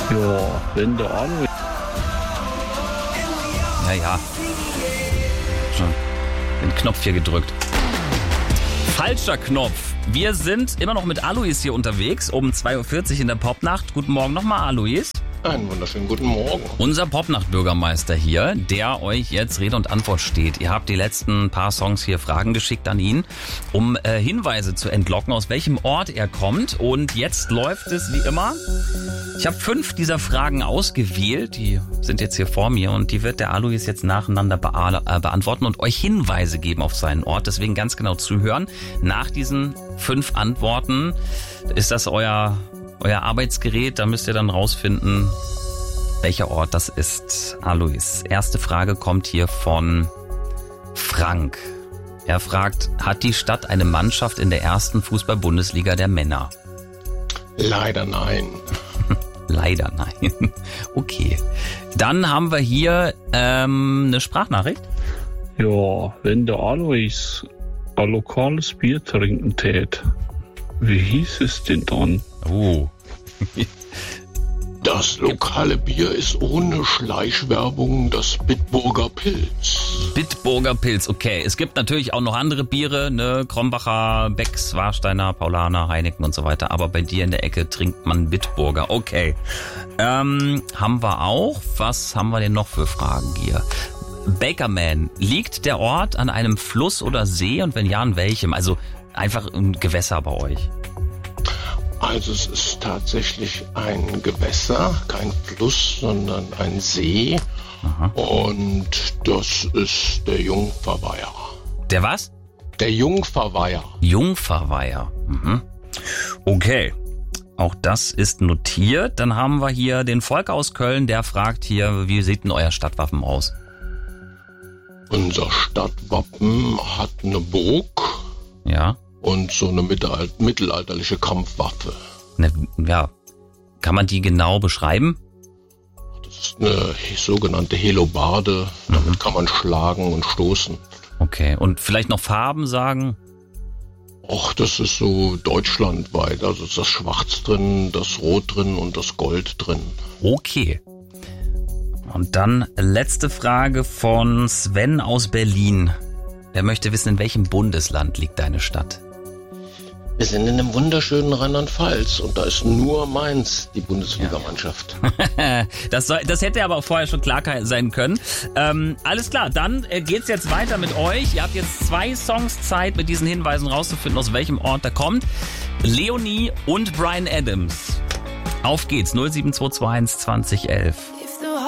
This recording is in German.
Ja, wenn der Alois. Ja. Schon den Knopf hier gedrückt. Falscher Knopf. Wir sind immer noch mit Alois hier unterwegs, um 2.40 Uhr in der Popnacht. Guten Morgen nochmal, Alois. Einen wunderschönen guten Morgen. Unser Popnacht-Bürgermeister hier, der euch jetzt Rede und Antwort steht. Ihr habt die letzten paar Songs hier Fragen geschickt an ihn, um Hinweise zu entlocken, aus welchem Ort er kommt. Und jetzt läuft es wie immer. Ich habe 5 dieser Fragen ausgewählt, die sind jetzt hier vor mir und die wird der Alois jetzt nacheinander beantworten und euch Hinweise geben auf seinen Ort. Deswegen ganz genau zuhören. Nach diesen 5 Antworten ist das euer Arbeitsgerät, da müsst ihr dann rausfinden, welcher Ort das ist. Alois, erste Frage kommt hier von Frank. Er fragt, hat die Stadt eine Mannschaft in der ersten Fußball-Bundesliga der Männer? Leider nein. Leider nein. Okay. Dann haben wir hier eine Sprachnachricht. Ja, wenn der Alois ein lokales Bier trinken tät, wie hieß es denn dann? Oh. Das lokale Bier ist ohne Schleichwerbung das Bitburger Pils. Bitburger Pils, okay. Es gibt natürlich auch noch andere Biere, ne? Krombacher, Becks, Warsteiner, Paulaner, Heineken und so weiter. Aber bei dir in der Ecke trinkt man Bitburger, okay. Haben wir auch. Was haben wir denn noch für Fragen hier? Bakerman, liegt der Ort an einem Fluss oder See und wenn ja, an welchem? Also einfach ein Gewässer bei euch. Also es ist tatsächlich ein Gewässer, kein Fluss, sondern ein See. Aha. Und das ist der Jungferweiher. Der was? Der Jungferweiher. Jungferweiher. Mhm. Okay. Auch das ist notiert. Dann haben wir hier den Volker aus Köln, der fragt hier, wie sieht denn euer Stadtwappen aus? Unser Stadtwappen hat eine Burg. Ja. Und so eine mittelalterliche Kampfwaffe. Ja, kann man die genau beschreiben? Das ist eine sogenannte Hellebarde. Damit kann man schlagen und stoßen. Okay, und vielleicht noch Farben sagen? Och, das ist so deutschlandweit. Also ist das Schwarz drin, das Rot drin und das Gold drin. Okay. Und dann letzte Frage von Sven aus Berlin. Der möchte wissen, in welchem Bundesland liegt deine Stadt? Wir sind in einem wunderschönen Rheinland-Pfalz und da ist nur Mainz die Bundesligamannschaft. Das hätte aber vorher schon klar sein können. Alles klar, dann geht's jetzt weiter mit euch. Ihr habt jetzt 2 Songs Zeit, mit diesen Hinweisen rauszufinden, aus welchem Ort er kommt. Leonie und Bryan Adams. Auf geht's, 07221 2011.